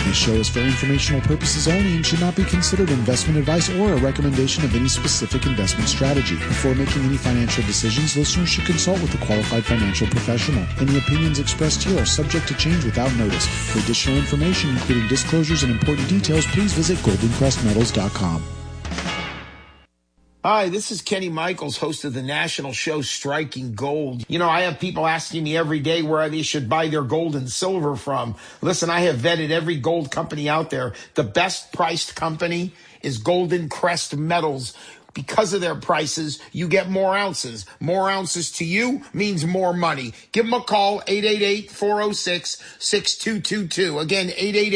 This show is for informational purposes only and should not be considered investment advice or a recommendation of any specific investment strategy. Before making any financial decisions, listeners should consult with a qualified financial professional. Any opinions expressed here are subject to change without notice. For additional information, including disclosures and important details, please visit goldencrestmetals.com. Hi, this is Kenny Michaels, host of the national show Striking Gold. You know, I have people asking me every day where they should buy their gold and silver from. Listen, I have vetted every gold company out there. The best priced company is Golden Crest Metals. Because of their prices, you get more ounces. More ounces to you means more money. Give them a call, 888-406-6222. Again,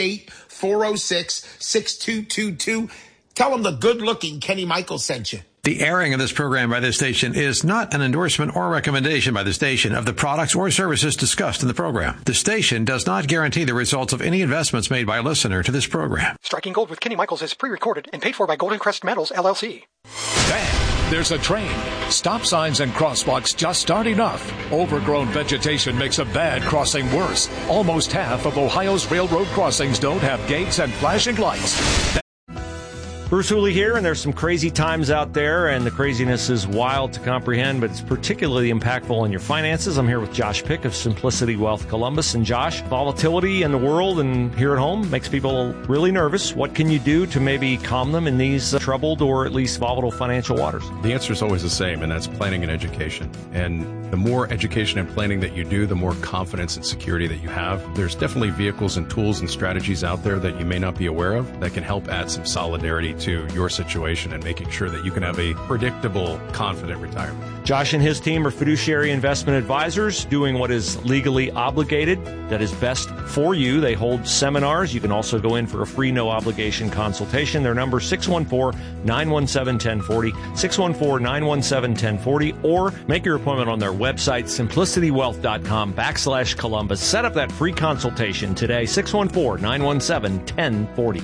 888-406-6222. Tell them the good-looking Kenny Michaels sent you. The airing of this program by this station is not an endorsement or recommendation by the station of the products or services discussed in the program. The station does not guarantee the results of any investments made by a listener to this program. Striking Gold with Kenny Michaels is pre-recorded and paid for by Golden Crest Metals, LLC. Bang! There's a train. Stop signs and crosswalks just aren't enough. Overgrown vegetation makes a bad crossing worse. Almost half of Ohio's railroad crossings don't have gates and flashing lights. Bruce Hooley here, and there's some crazy times out there, and the craziness is wild to comprehend, but it's particularly impactful on your finances. I'm here with Josh Pick of Simplicity Wealth Columbus. And Josh, volatility in the world and here at home makes people really nervous. What can you do to maybe calm them in these troubled or at least volatile financial waters? The answer is always the same, and that's planning and education. And the more education and planning that you do, the more confidence and security that you have. There's definitely vehicles and tools and strategies out there that you may not be aware of that can help add some solidarity to your situation and making sure that you can have a predictable, confident retirement. Josh and his team are fiduciary investment advisors doing what is legally obligated, that is best for you. They hold seminars. You can also go in for a free, no-obligation consultation. Their number, 614-917-1040, 614-917-1040, or make your appointment on their website, simplicitywealth.com/Columbus. Set up that free consultation today, 614-917-1040.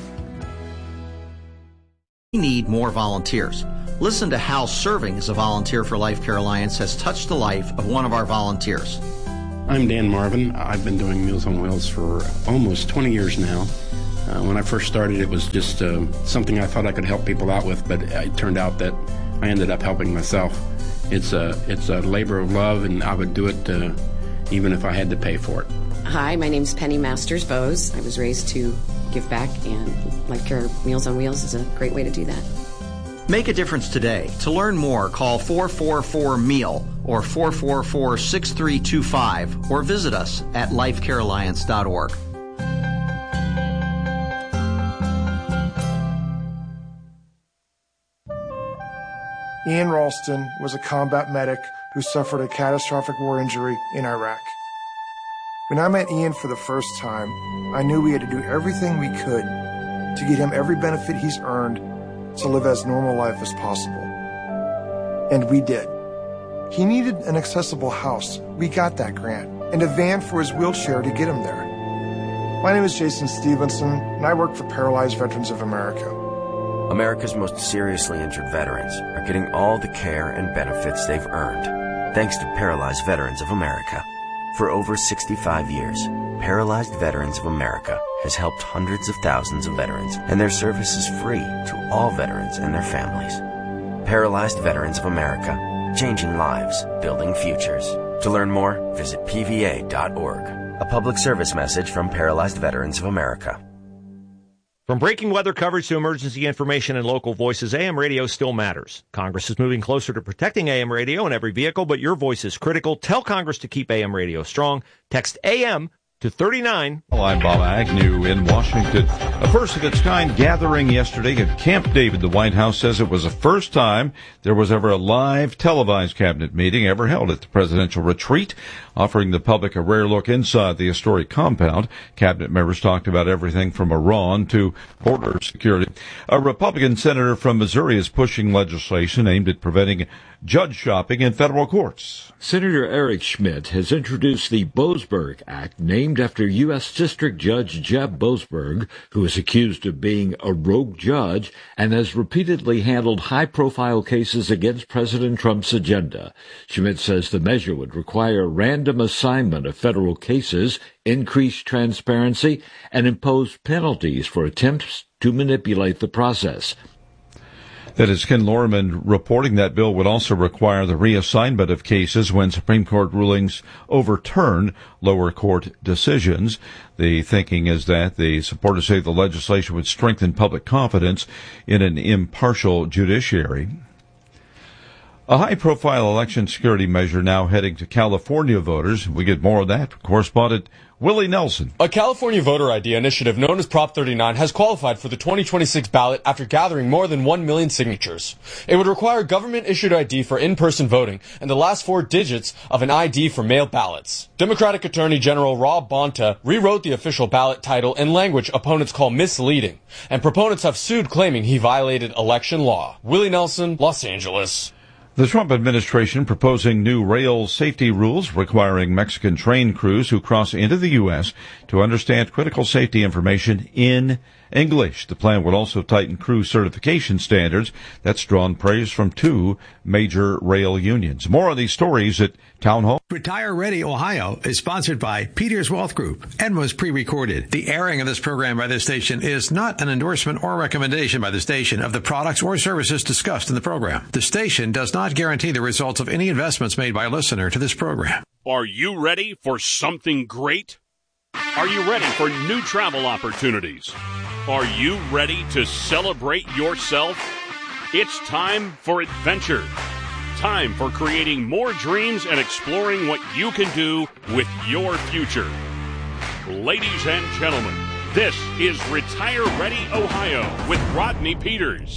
We need more volunteers. Listen to how serving as a volunteer for Life Care Alliance has touched the life of one of our volunteers. I'm Dan Marvin. I've been doing Meals on Wheels for almost 20 years now. When I first started, it was just something I thought I could help people out with, but it turned out that I ended up helping myself. It's a labor of love, and I would do it even if I had to pay for it. Hi, my name's Penny Masters Bose. I was raised to give back, and Life Care Meals on Wheels is a great way to do that. Make a difference today. To learn more, call 444-MEAL or 444-6325 or visit us at lifecarealliance.org. Ian Ralston was a combat medic who suffered a catastrophic war injury in Iraq. When I met Ian for the first time, I knew we had to do everything we could to get him every benefit he's earned to live as normal life as possible. And we did. He needed an accessible house. We got that grant. And a van for his wheelchair to get him there. My name is Jason Stevenson, and I work for Paralyzed Veterans of America. America's most seriously injured veterans are getting all the care and benefits they've earned, thanks to Paralyzed Veterans of America. For over 65 years, Paralyzed Veterans of America has helped hundreds of thousands of veterans, and their service is free to all veterans and their families. Paralyzed Veterans of America, changing lives, building futures. To learn more, visit pva.org. A public service message from Paralyzed Veterans of America. From breaking weather coverage to emergency information and local voices, AM radio still matters. Congress is moving closer to protecting AM radio in every vehicle, but your voice is critical. Tell Congress to keep AM radio strong. Text AM to 39. Well, I'm Bob Agnew in Washington. A first-of-its-kind gathering yesterday at Camp David. The White House says it was the first time there was ever a live televised cabinet meeting ever held at the presidential retreat, offering the public a rare look inside the historic compound. Cabinet members talked about everything from Iran to border security. A Republican senator from Missouri is pushing legislation aimed at preventing judge shopping in federal courts. Senator Eric Schmidt has introduced the Boasberg Act, named after U.S. District Judge Jeb Boasberg, who is accused of being a rogue judge and has repeatedly handled high-profile cases against President Trump's agenda. Schmidt says the measure would require random random assignment of federal cases, increase transparency, and impose penalties for attempts to manipulate the process. That is Ken Lorman reporting that bill would also require the reassignment of cases when Supreme Court rulings overturn lower court decisions. The thinking is that the supporters say the legislation would strengthen public confidence in an impartial judiciary. A high-profile election security measure now heading to California voters. We get more of that from correspondent Willie Nelson. A California voter ID initiative known as Prop 39 has qualified for the 2026 ballot after gathering more than 1 million signatures. It would require government-issued ID for in-person voting and the last 4 digits of an ID for mail ballots. Democratic Attorney General Rob Bonta rewrote the official ballot title in language opponents call misleading, and proponents have sued claiming he violated election law. Willie Nelson, Los Angeles. The Trump administration proposing new rail safety rules requiring Mexican train crews who cross into the U.S. to understand critical safety information in English. The plan would also tighten crew certification standards. That's drawn praise from 2 major rail unions. More on these stories at Town Hall. Retire Ready Ohio is sponsored by Peters Wealth Group and was pre-recorded. The airing of this program by this station is not an endorsement or recommendation by the station of the products or services discussed in the program. The station does not guarantee the results of any investments made by a listener to this program. Are you ready for something great? Are you ready for new travel opportunities? Are you ready to celebrate yourself? It's time for adventure. Time for creating more dreams and exploring what you can do with your future. Ladies and gentlemen, this is Retire Ready Ohio with Rodney Peters.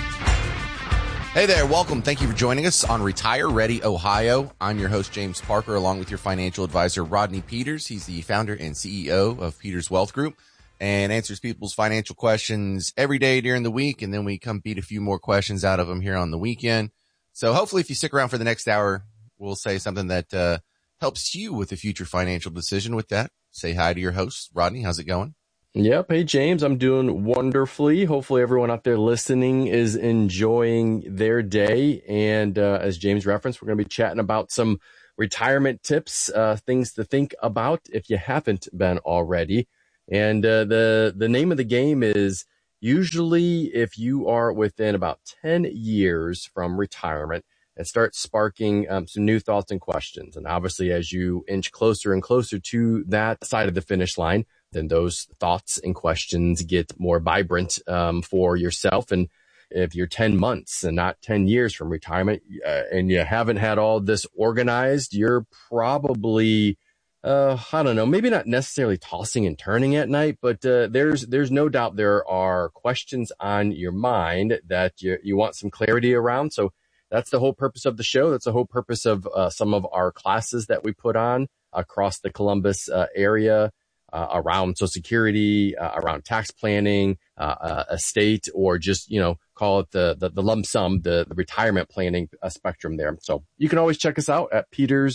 Hey there, welcome. Thank you for joining us on Retire Ready Ohio. I'm your host, James Parker, along with your financial advisor, Rodney Peters. He's the founder and CEO of Peters Wealth Group and answers people's financial questions every day during the week. And then we come beat a few more questions out of them here on the weekend. So hopefully if you stick around for the next hour, we'll say something that helps you with a future financial decision. With that, say hi to your host, Rodney. How's it going? Yep. Hey, James, I'm doing wonderfully. Hopefully everyone out there listening is enjoying their day. And as James referenced, we're going to be chatting about some retirement tips, things to think about if you haven't been already. And the name of the game is usually if you are within about 10 years from retirement, and start sparking some new thoughts and questions. And obviously, as you inch closer and closer to that side of the finish line, then those thoughts and questions get more vibrant for yourself. And if you're 10 months and not 10 years from retirement and you haven't had all this organized, you're probably, I don't know, maybe not necessarily tossing and turning at night, but there's no doubt there are questions on your mind that you want some clarity around. So that's the whole purpose of the show. That's the whole purpose of some of our classes that we put on across the Columbus area around Social Security, around tax planning, estate, or just, call it the lump sum, the retirement planning spectrum there. So you can always check us out at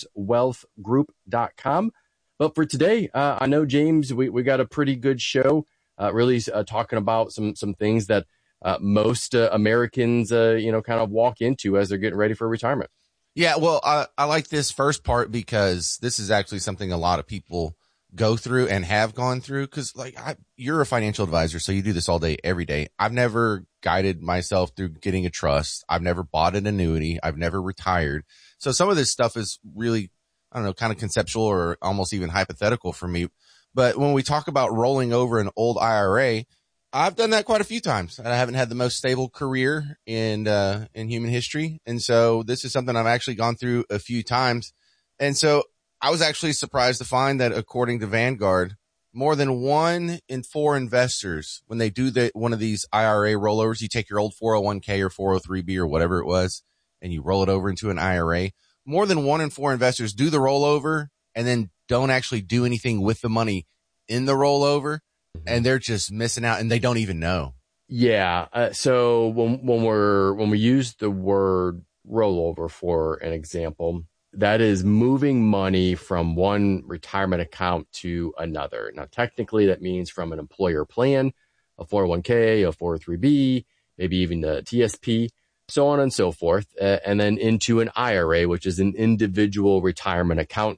peterswealthgroup.com. But for today, I know, James, we got a pretty good show, really talking about some things that most Americans, kind of walk into as they're getting ready for retirement. Yeah, well, I like this first part because this is actually something a lot of people go through and have gone through. Because, you're a financial advisor, so you do this all day, every day. I've never guided myself through getting a trust. I've never bought an annuity. I've never retired. So some of this stuff is really, I don't know, kind of conceptual or almost even hypothetical for me. But when we talk about rolling over an old IRA, I've done that quite a few times, and I haven't had the most stable career in human history. And so this is something I've actually gone through a few times. And so I was actually surprised to find that according to Vanguard, more than 1 in 4 investors, when they do one of these IRA rollovers, you take your old 401k or 403b or whatever it was, and you roll it over into an IRA. More than 1 in 4 investors do the rollover and then don't actually do anything with the money in the rollover. And they're just missing out, and they don't even know. Yeah. So when we use the word rollover for an example, that is moving money from one retirement account to another. Now, technically, that means from an employer plan, a 401k, a 403b, maybe even a TSP, so on and so forth, and then into an IRA, which is an individual retirement account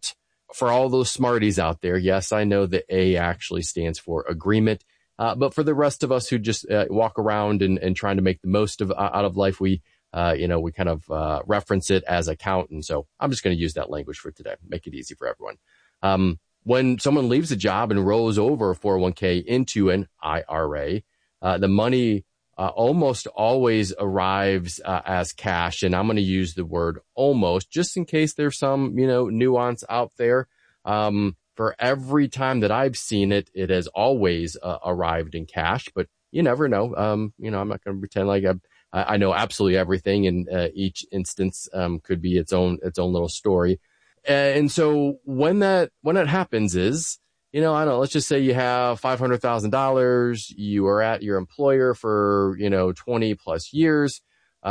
for all those smarties out there, yes, I know the A actually stands for agreement. But for the rest of us who just walk around and trying to make the most of out of life, we kind of reference it as account. And so I'm just going to use that language for today, make it easy for everyone. When someone leaves a job and rolls over a 401k into an IRA, the money almost always arrives as cash. And I'm going to use the word almost just in case there's some, nuance out there. For every time that I've seen it, it has always arrived in cash, but you never know. I'm not going to pretend like I know absolutely everything, and each instance could be its own little story. And so when that happens is, I don't know, let's just say you have $500,000, you are at your employer for, 20 plus years.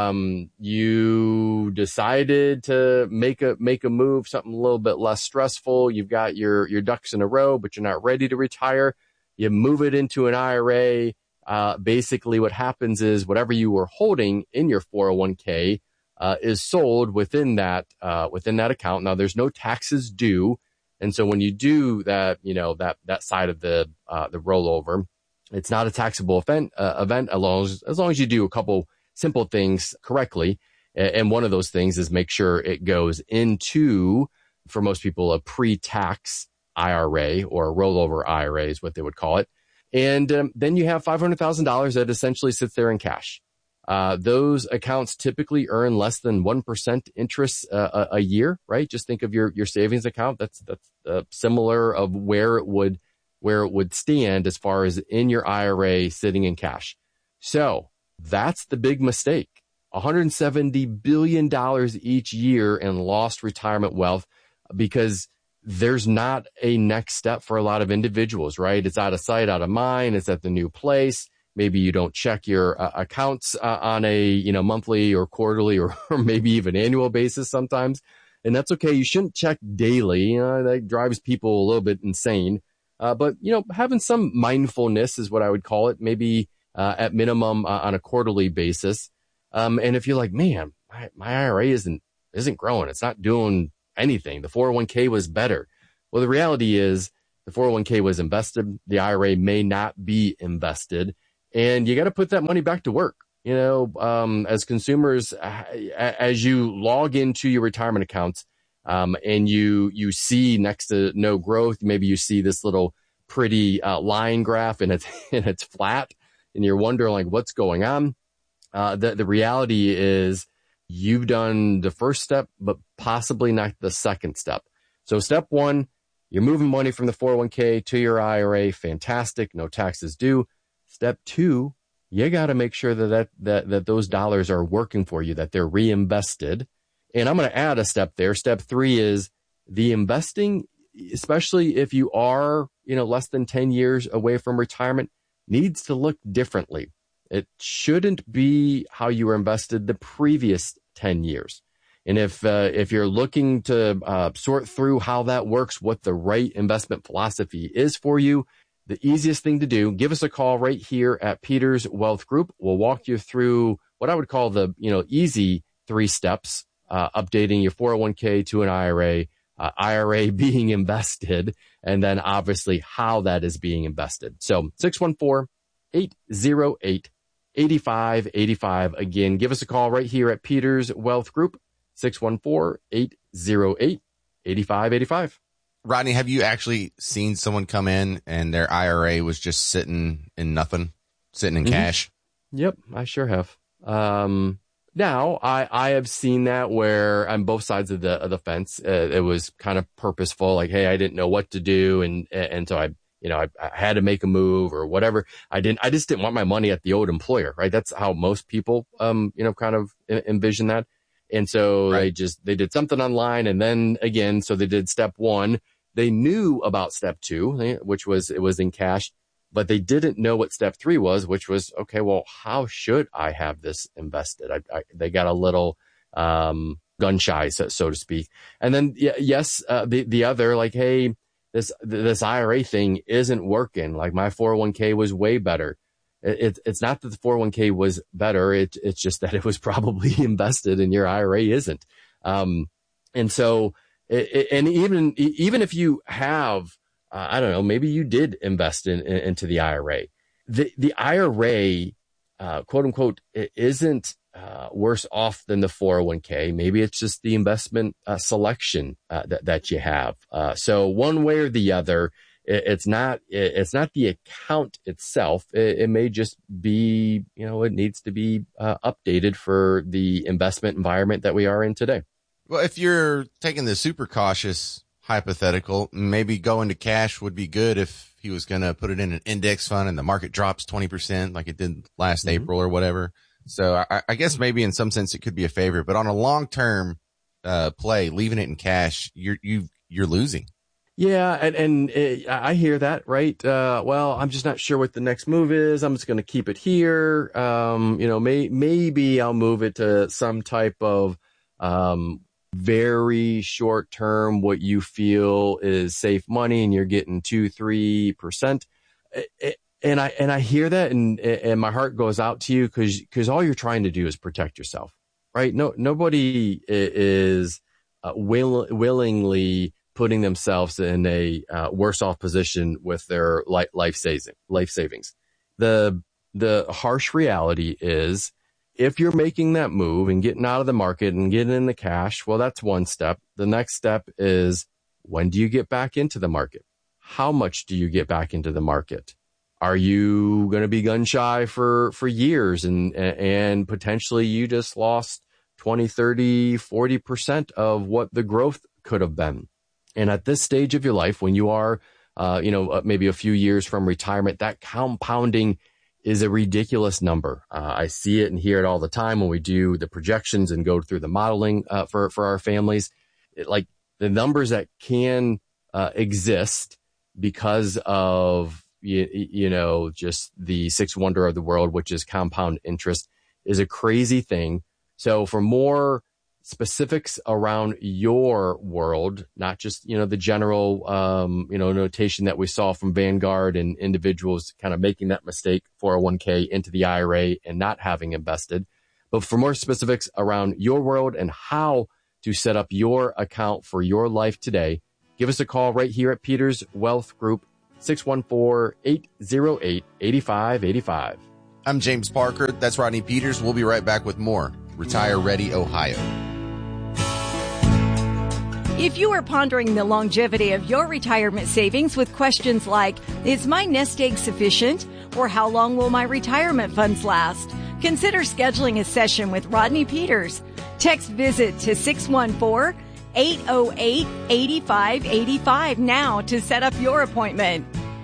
You decided to make a move, something a little bit less stressful. You've got your ducks in a row, but you're not ready to retire. You move it into an IRA. Basically what happens is whatever you were holding in your 401k, is sold within that account. Now there's no taxes due. And so when you do that, that side of the rollover, it's not a taxable event as long as you do a couple simple things correctly. And one of those things is make sure it goes into, for most people, a pre-tax IRA or a rollover IRA is what they would call it. And then you have $500,000 that essentially sits there in cash. Those accounts typically earn less than 1% interest a year, right? Just think of your savings account. That's similar of where it would stand as far as in your IRA sitting in cash. So that's the big mistake. $170 billion each year in lost retirement wealth because there's not a next step for a lot of individuals, right? It's out of sight, out of mind. It's at the new place. Maybe you don't check your accounts on a monthly or quarterly or maybe even annual basis sometimes. And that's okay. You shouldn't check daily. That drives people a little bit insane. But having some mindfulness is what I would call it, maybe at minimum on a quarterly basis. And if you're like, man, my IRA isn't growing. It's not doing anything. The 401k was better. Well, the reality is the 401k was invested. The IRA may not be invested. And you got to put that money back to work. As consumers, as you log into your retirement accounts, and you see next to no growth, maybe you see this little pretty line graph and it's flat, and you're wondering like what's going on. The reality is you've done the first step, but possibly not the second step. So step one, you're moving money from the 401k to your IRA. Fantastic. No taxes due. Step two, you got to make sure that those dollars are working for you, that they're reinvested. And I'm going to add a step there. Step three is the investing, especially if you are, less than 10 years away from retirement, needs to look differently. It shouldn't be how you were invested the previous 10 years. And if you're looking to sort through how that works, what the right investment philosophy is for you, the easiest thing to do, give us a call right here at Peters Wealth Group. We'll walk you through what I would call the easy 3 steps, updating your 401k to an IRA, IRA being invested, and then obviously how that is being invested. So 614-808-8585. Again, give us a call right here at Peters Wealth Group, 614-808-8585. Rodney, have you actually seen someone come in and their IRA was just sitting in nothing, sitting in cash? Yep, I sure have. Now, I have seen that where on both sides of the fence, it was kind of purposeful, like, hey, I didn't know what to do, and so I had to make a move or whatever. I just didn't want my money at the old employer, right? That's how most people, kind of envision that. And so right. they did something online, and then again, so they did step one. They knew about step two, which was it was in cash, but they didn't know what step 3 was, which was, okay, well, how should I have this invested? They got a little gun shy, so to speak. And then yes, the other, like, hey, this IRA thing isn't working. Like, my 401k was way better. It's not that the 401k was better. It's just that it was probably invested and your IRA isn't. And so And even if you have, I don't know, maybe you did invest into the IRA. The IRA, quote unquote, isn't worse off than the 401k. Maybe it's just the investment selection that you have. So one way or the other, it's not the account itself. It may just be, it needs to be updated for the investment environment that we are in today. Well, if you're taking the super cautious hypothetical, maybe going to cash would be good if he was going to put it in an index fund and the market drops 20% like it did last April or whatever. So I guess maybe in some sense it could be a favor, but on a long-term play, leaving it in cash, you're losing. Yeah. And I hear that, right? Well, I'm just not sure what the next move is. I'm just going to keep it here. Maybe I'll move it to some type of, very short term, what you feel is safe money, and you're getting 2-3%. And I hear that, and my heart goes out to you because all you're trying to do is protect yourself, right? Nobody is willingly putting themselves in a worse off position with their life savings. The harsh reality is, if you're making that move and getting out of the market and getting in the cash, well, that's one step. The next step is, when do you get back into the market? How much do you get back into the market? Are you going to be gun shy for years and potentially you just lost 20, 30, 40% of what the growth could have been? And at this stage of your life, when you are, maybe a few years from retirement, that compounding is a ridiculous number. I see it and hear it all the time when we do the projections and go through the modeling for our families. Like the numbers that can exist because of just the sixth wonder of the world, which is compound interest, is a crazy thing. So for more specifics around your world, not just, the general, notation that we saw from Vanguard and individuals kind of making that mistake, 401k into the IRA and not having invested, but for more specifics around your world and how to set up your account for your life today, give us a call right here at Peters Wealth Group, 614-808-8585. I'm James Parker. That's Rodney Peters. We'll be right back with more Retire Ready Ohio. If you are pondering the longevity of your retirement savings with questions like, is my nest egg sufficient? Or how long will my retirement funds last? Consider scheduling a session with Rodney Peters. Text VISIT to 614-808-8585 now to set up your appointment.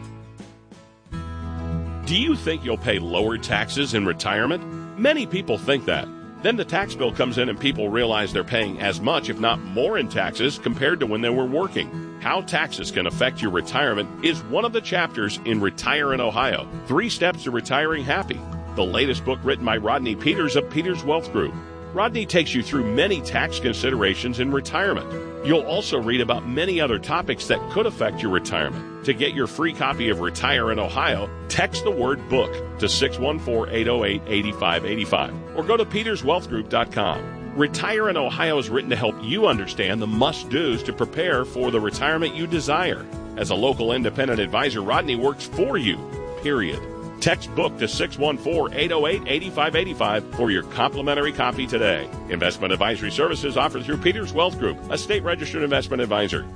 Do you think you'll pay lower taxes in retirement? Many people think that. Then the tax bill comes in and people realize they're paying as much, if not more, in taxes compared to when they were working. How taxes can affect your retirement is one of the chapters in Retire in Ohio, 3 Steps to Retiring Happy, the latest book written by Rodney Peters of Peters Wealth Group. Rodney takes you through many tax considerations in retirement. You'll also read about many other topics that could affect your retirement. To get your free copy of Retire in Ohio, text the word book to 614-808-8585 or go to peterswealthgroup.com. Retire in Ohio is written to help you understand the must-dos to prepare for the retirement you desire. As a local independent advisor, Rodney works for you, period. Text book to 614-808-8585 for your complimentary copy today. Investment advisory services offered through Peters Wealth Group, a state-registered investment advisor.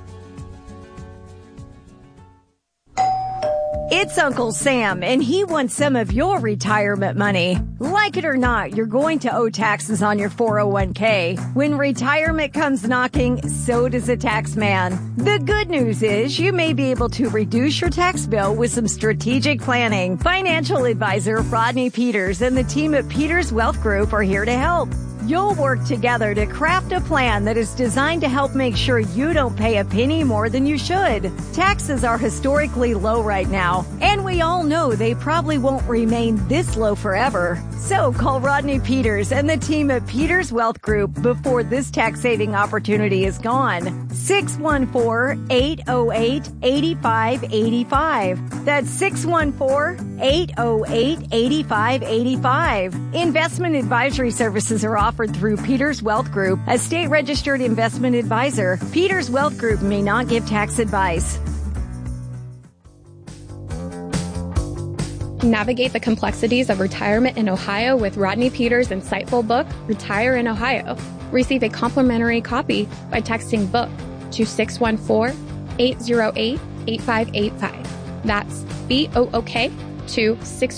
It's Uncle Sam, and he wants some of your retirement money. Like it or not, you're going to owe taxes on your 401k. When retirement comes knocking, so does a tax man. The good news is you may be able to reduce your tax bill with some strategic planning. Financial advisor Rodney Peters and the team at Peters Wealth Group are here to help. You'll work together to craft a plan that is designed to help make sure you don't pay a penny more than you should. Taxes are historically low right now, and we all know they probably won't remain this low forever. So call Rodney Peters and the team at Peters Wealth Group before this tax saving opportunity is gone. 614-808-8585. That's 614-808-8585. Investment advisory services are offered offered through Peters Wealth Group, a state-registered investment advisor. Peters Wealth Group may not give tax advice. Navigate the complexities of retirement in Ohio with Rodney Peters' insightful book, Retire in Ohio. Receive a complimentary copy by texting BOOK to 614-808-8585. That's BOOK to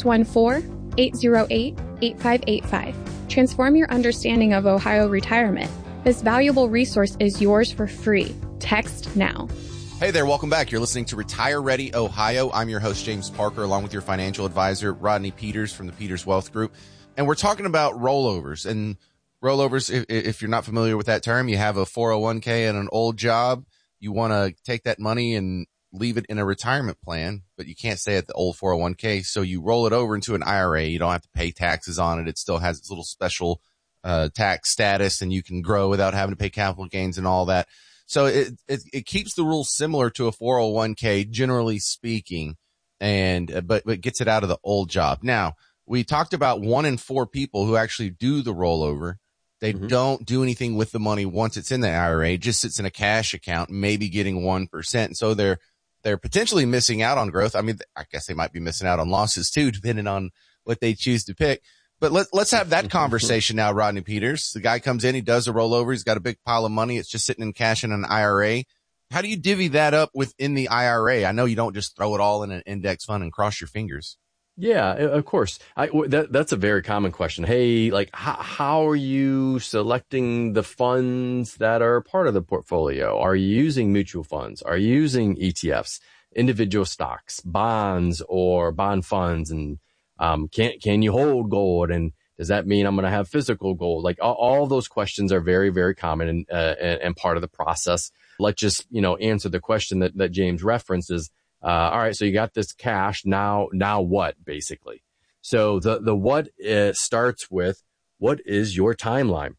614-808-8585. Transform your understanding of Ohio retirement. This valuable resource is yours for free. Text now. Hey there, welcome back. You're listening to Retire Ready Ohio. I'm your host, James Parker, along with your financial advisor, Rodney Peters from the Peters Wealth Group. And we're talking about rollovers. And rollovers, if you're not familiar with that term, you have a 401k and an old job. You want to take that money and leave it in a retirement plan, but you can't stay at the old 401k. So you roll it over into an IRA. You don't have to pay taxes on it. It still has its little special tax status, and you can grow without having to pay capital gains and all that. So it keeps the rules similar to a 401k, generally speaking, and but gets it out of the old job. Now, we talked about 1 in 4 people who actually do the rollover. They don't do anything with the money once it's in the IRA. It just sits in a cash account, maybe getting 1%. So they're potentially missing out on growth. I mean, I guess they might be missing out on losses too, depending on what they choose to pick. But let's have that conversation now, Rodney Peters. The guy comes in, he does a rollover. He's got a big pile of money. It's just sitting in cash in an IRA. How do you divvy that up within the IRA? I know you don't just throw it all in an index fund and cross your fingers. Yeah, of course. That's a very common question. Hey, like, how are you selecting the funds that are part of the portfolio? Are you using mutual funds? Are you using ETFs, individual stocks, bonds, or bond funds? And can you hold gold? And does that mean I'm going to have physical gold? Like all those questions are very, very common and part of the process. Let's just, answer the question that James referenced is, all right, so you got this cash. Now what, basically? So the what starts with, what is your timeline?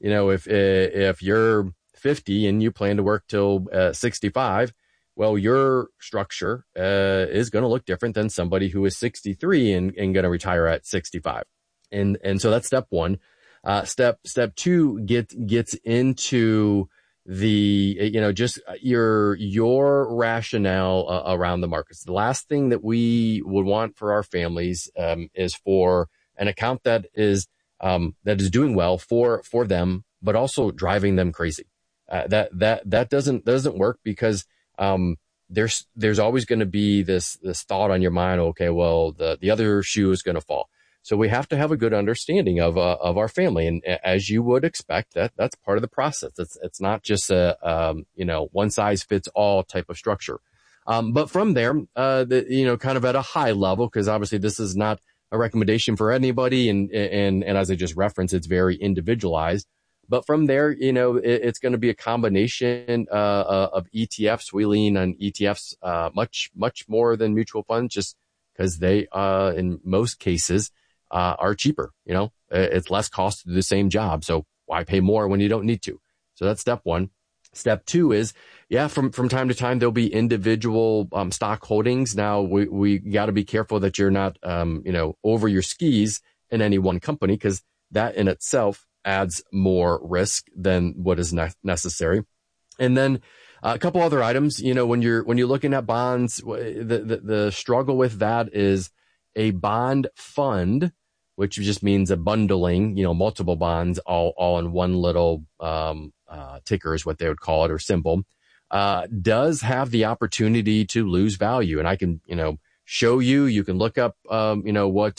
If you're 50 and you plan to work till 65, well, your structure is going to look different than somebody who is 63 and going to retire at 65. And so that's step one. Step two gets into the, just your rationale around the markets. The last thing that we would want for our families is for an account that is doing well for them, but also driving them crazy. That doesn't work because there's always going to be this thought on your mind. Okay, well, the other shoe is going to fall. So we have to have a good understanding of our family, and as you would expect, that's part of the process. It's not just a one size fits all type of structure. But from there, kind of at a high level, because obviously this is not a recommendation for anybody, and as I just referenced, it's very individualized. But from there, it's going to be a combination of ETFs. We lean on ETFs much more than mutual funds, just because they, in most cases, are cheaper. It's less cost to do the same job. So why pay more when you don't need to? So that's step one. Step two is, from time to time, there'll be individual stock holdings. Now we got to be careful that you're not, over your skis in any one company, because that in itself adds more risk than what is necessary. And then a couple other items, when you're looking at bonds, the struggle with that is a bond fund, which just means a bundling, multiple bonds all in one little ticker is what they would call it, or symbol, does have the opportunity to lose value. And I can, show you can look up, what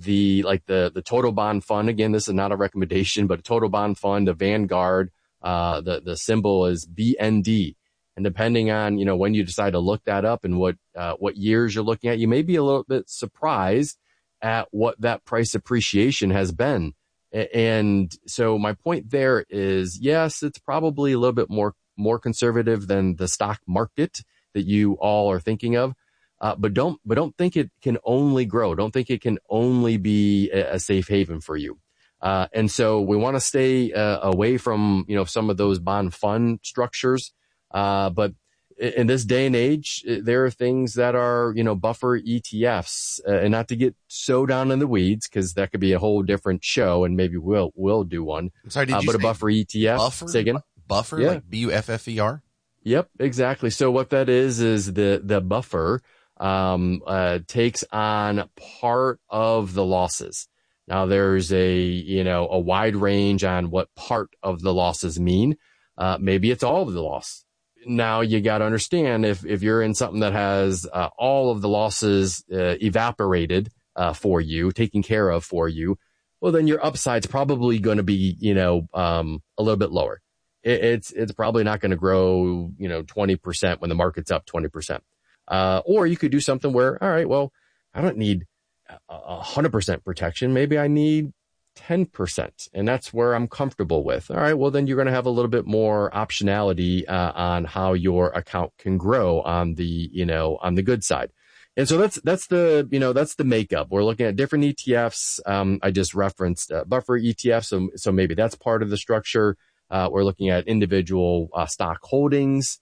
the total bond fund. Again, this is not a recommendation, but a total bond fund, a Vanguard, the symbol is BND. And depending on, when you decide to look that up and what years you're looking at, you may be a little bit surprised at what that price appreciation has been. And so my point there is, yes, it's probably a little bit more conservative than the stock market that you all are thinking of. But don't think it can only grow. Don't think it can only be a safe haven for you. And so we want to stay away from, some of those bond fund structures. But in this day and age, there are things that are, buffer ETFs, and not to get so down in the weeds, because that could be a whole different show, and maybe we'll do one. I'm sorry, did you but say a buffer ETF? Buffer? Say again? Buffer, Yeah. like BUFFER? Yep, exactly. So what that is the buffer takes on part of the losses. Now there's a wide range on what part of the losses mean. Maybe it's all of the loss. Now you got to understand if you're in something that has all of the losses evaporated for you, taken care of for you, well, then your upside's probably going to be, a little bit lower. It's probably not going to grow, 20% when the market's up 20%. Or you could do something where, all right, well, I don't need 100% protection. Maybe I need 10%. And that's where I'm comfortable with. All right, well, then you're going to have a little bit more optionality on how your account can grow on the good side. And so that's the makeup. We're looking at different ETFs. I just referenced buffer ETFs. So maybe that's part of the structure. We're looking at individual stock holdings.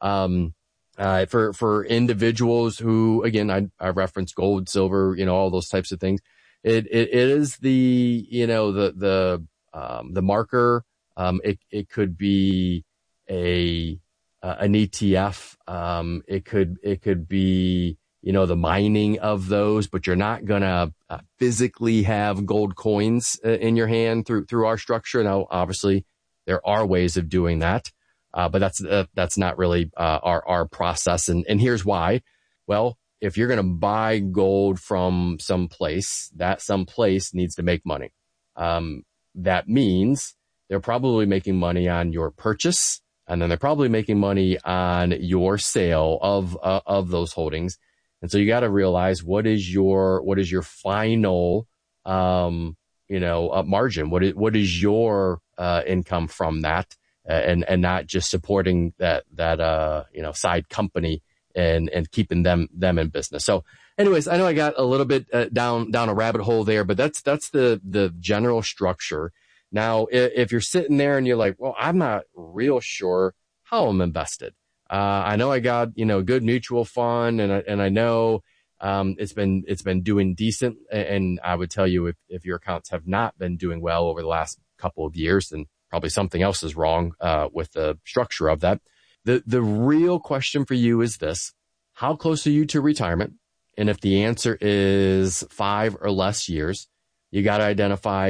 For individuals who, again, I referenced gold, silver, all those types of things. It is the marker. It could be an ETF. It could be, the mining of those, but you're not going to physically have gold coins in your hand through our structure. Now, obviously, there are ways of doing that, but that's not really our process. And here's why. Well, if you're going to buy gold from someplace, that someplace needs to make money. That means they're probably making money on your purchase, and then they're probably making money on your sale of those holdings. And so you got to realize what is your final margin. What is your income from that, and not just supporting that side company and keeping them in business. So anyways, I know I got a little bit down a rabbit hole there, but that's the general structure. Now, if you're sitting there and you're like, well, I'm not real sure how I'm invested. I know I got, good mutual fund, and I know it's been doing decent. And I would tell you if your accounts have not been doing well over the last couple of years, then probably something else is wrong with the structure of that. The real question for you is this: how close are you to retirement? And if the answer is 5 or less years, you got to identify